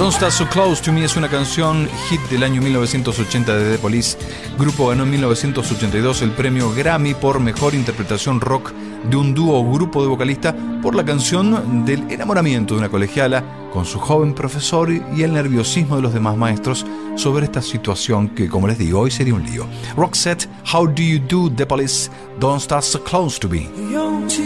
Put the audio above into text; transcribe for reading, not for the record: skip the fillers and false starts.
Don't Start So Close To Me es una canción hit del año 1980 de The Police. El grupo ganó en 1982 el premio Grammy por mejor interpretación rock de un dúo o grupo de vocalista por la canción del enamoramiento de una colegiala con su joven profesor y el nerviosismo de los demás maestros sobre esta situación que, como les digo, hoy sería un lío. Roxette, How Do You Do, The Police, Don't Start So Close To Me.